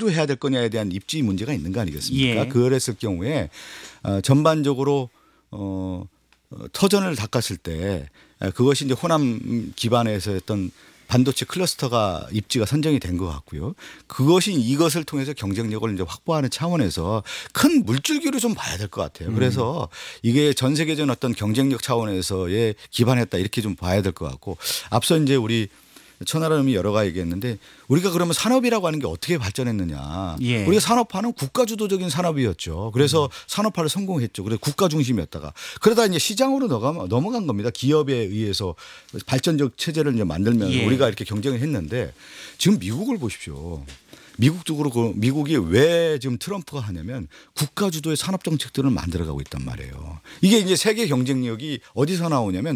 어디로 해야 될 거냐에 대한 입지 문제가 있는 거 아니겠습니까? 예. 그랬을 경우에 전반적으로 터전을 닦았을 때 그것이 이제 호남 기반에서 했던 반도체 클러스터가 입지가 선정이 된 것 같고요. 그것이 이것을 통해서 경쟁력을 이제 확보하는 차원에서 큰 물줄기로 좀 봐야 될 것 같아요. 그래서 이게 전 세계적인 어떤 경쟁력 차원에서의 기반했다 이렇게 좀 봐야 될 것 같고 앞서 이제 우리 천하람이 여러 가지 얘기했는데 우리가 그러면 산업이라고 하는 게 어떻게 발전했느냐. 예. 우리가 산업화는 국가 주도적인 산업이었죠. 그래서 산업화를 성공했죠. 그래서 국가 중심이었다가 그러다 이제 시장으로 넘어간 겁니다. 기업에 의해서 발전적 체제를 이제 만들면서 예. 우리가 이렇게 경쟁을 했는데 지금 미국을 보십시오. 미국도 그렇고 미국이 왜 지금 트럼프가 하냐면 국가 주도의 산업 정책들을 만들어가고 있단 말이에요. 이게 이제 세계 경쟁력이 어디서 나오냐면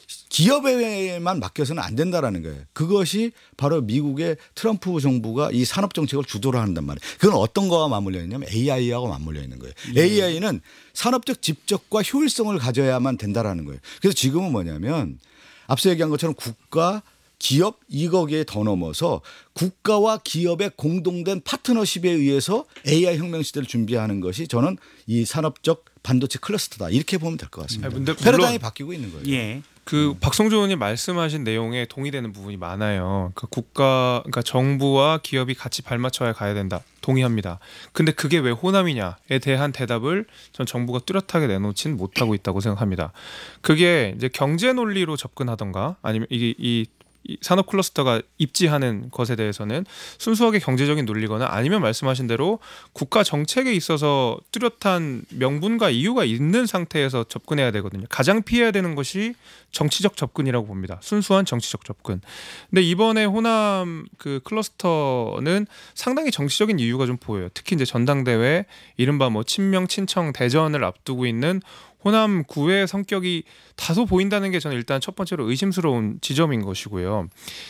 기업에만 맡겨서는 안 된다라는 거예요. 그것이 바로 미국의 트럼프 정부가 이 산업 정책을 주도를 한단 말이에요. 그건 어떤 거와 맞물려 있냐면 AI하고 맞물려 있는 거예요. 예. AI는 산업적 집적과 효율성을 가져야만 된다라는 거예요. 그래서 지금은 뭐냐면 앞서 얘기한 것처럼 국가 기업 이거기에 더 넘어서 국가와 기업의 공동된 파트너십에 의해서 AI 혁명 시대를 준비하는 것이 저는 이 산업적 반도체 클러스터다 이렇게 보면 될 것 같습니다. 근데 패러다임이 바뀌고 있는 거예요. 예. 그 박성준 의원님 말씀하신 내용에 동의되는 부분이 많아요. 그러니까 정부와 기업이 같이 발맞춰야 가야 된다. 동의합니다. 근데 그게 왜 호남이냐에 대한 대답을 전 정부가 뚜렷하게 내놓진 못하고 있다고 생각합니다. 그게 이제 경제 논리로 접근하던가 아니면 이 산업 클러스터가 입지하는 것에 대해서는 순수하게 경제적인 논리거나 아니면 말씀하신 대로 국가 정책에 있어서 뚜렷한 명분과 이유가 있는 상태에서 접근해야 되거든요. 가장 피해야 되는 것이 정치적 접근이라고 봅니다. 순수한 정치적 접근. 근데 이번에 호남 그 클러스터는 상당히 정치적인 이유가 좀 보여요. 특히 이제 전당대회 이른바 뭐 친명 친청 대전을 앞두고 있는 호남 구의 성격이 다소 보인다는 게 저는 일단 첫 번째로 의심스러운 지점인 것이고요.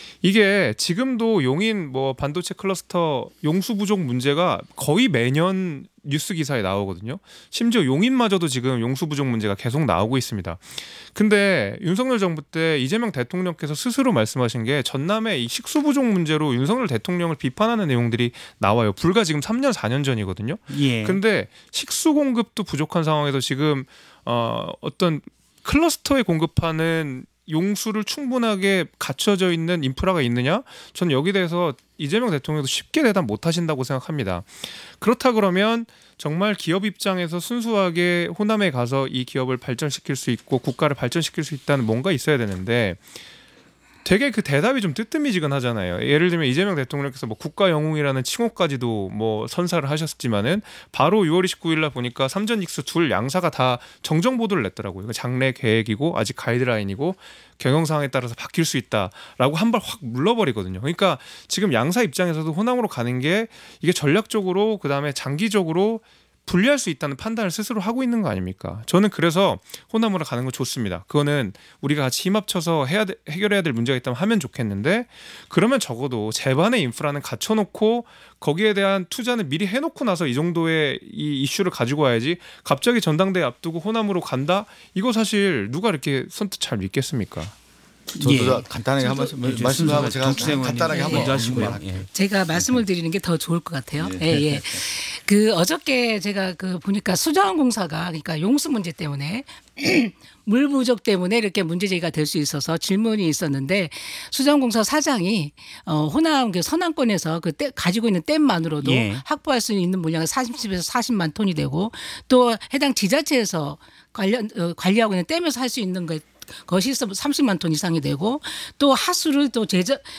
이게 지금도 용인 뭐 반도체 클러스터 용수 부족 문제가 거의 매년 뉴스 기사에 나오거든요. 심지어 용인마저도 지금 용수 부족 문제가 계속 나오고 있습니다. 근데 윤석열 정부 때 이재명 대통령께서 스스로 말씀하신 게 전남의 이 식수 부족 문제로 윤석열 대통령을 비판하는 내용들이 나와요. 불과 지금 3년 4년 전이거든요. 예. 근데 식수 공급도 부족한 상황에서 지금 어떤 클러스터에 공급하는 용수를 충분하게 갖춰져 있는 인프라가 있느냐? 저는 여기 대해서 이재명 대통령도 쉽게 대답 못하신다고 생각합니다. 그렇다 그러면 정말 기업 입장에서 순수하게 호남에 가서 이 기업을 발전시킬 수 있고 국가를 발전시킬 수 있다는 뭔가 있어야 되는데 되게 그 대답이 좀 뜨뜻미지근하잖아요. 예를 들면 이재명 대통령께서 뭐 국가 영웅이라는 칭호까지도 뭐 선사를 하셨지만은 바로 6월 29일 날 보니까 삼전익수 둘 양사가 다 정정 보도를 냈더라고요. 장래 계획이고 아직 가이드라인이고 경영 상황에 따라서 바뀔 수 있다라고 한 발 확 물러버리거든요. 그러니까 지금 양사 입장에서도 호남으로 가는 게 이게 전략적으로 그다음에 장기적으로 불리할 수 있다는 판단을 스스로 하고 있는 거 아닙니까? 저는 그래서 호남으로 가는 거 좋습니다. 그거는 우리가 같이 힘합쳐서 해결해야 될 문제가 있다면 하면 좋겠는데 그러면 적어도 제반의 인프라는 갖춰놓고 거기에 대한 투자는 미리 해놓고 나서 이 정도의 이 이슈를 가지고 와야지 갑자기 전당대회 앞두고 호남으로 간다? 이거 사실 누가 이렇게 선뜻 잘 믿겠습니까? 저도 예. 간단하게 한 말씀하고 제가 간단하게 한 먼저 번 하시고요. 예. 제가 말씀을 드리는 게 더 좋을 것 같아요. 예. 그 어저께 제가 그 보니까 수자원공사가 그러니까 용수 문제 때문에 물 부족 때문에 이렇게 문제 제기가 될 수 있어서 질문이 있었는데 수자원공사 사장이 호남 그 서남권에서 그 가지고 있는 댐만으로도 예. 확보할 수 있는 물량은 30에서 40만 톤이 되고 또 해당 지자체에서 관리하고 있는 댐에서 할 수 있는 것이 30만 톤 이상이 되고 또 하수를 또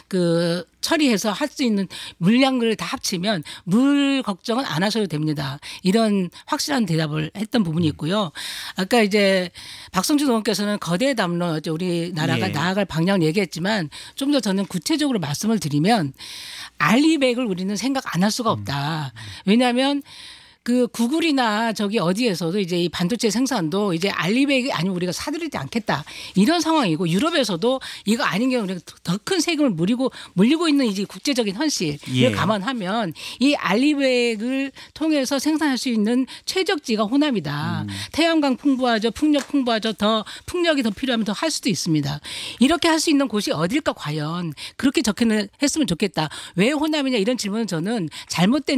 처리해서 할 수 있는 물량을 다 합치면 물 걱정은 안 하셔도 됩니다. 이런 확실한 대답을 했던 부분이 있고요. 아까 이제 박성준 의원께서는 거대 담론 우리나라가 예. 나아갈 방향을 얘기했지만 좀 더 저는 구체적으로 말씀을 드리면 알리백을 우리는 생각 안 할 수가 없다. 왜냐하면 그 구글이나 저기 어디에서도 이제 이 반도체 생산도 이제 알리백이 아니면 우리가 사들이지 않겠다 이런 상황이고 유럽에서도 이거 아닌 경우 우리가 더 큰 세금을 물리고 있는 이제 국제적인 현실을 예. 감안하면 이 알리백을 통해서 생산할 수 있는 최적지가 호남이다. 태양광 풍부하죠, 풍력 풍부하죠, 더 풍력이 더 필요하면 더 할 수도 있습니다. 이렇게 할 수 있는 곳이 어딜까 과연 그렇게 했으면 좋겠다. 왜 호남이냐 이런 질문은 저는 잘못된